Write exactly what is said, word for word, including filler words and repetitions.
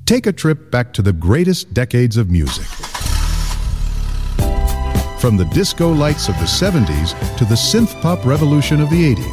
Take a trip back to the greatest decades of music. From the disco lights of the seventies to the synth-pop revolution of the eighties.